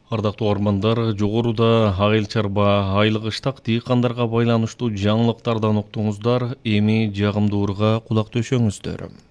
Ардактуу ормандар, жогоруда айыл чарба, айлык ыштак дыйкандарга байланыштуу жаңылыктардан уктуңуздар, эми жагымдуу ырга кулак төшөңүздөр.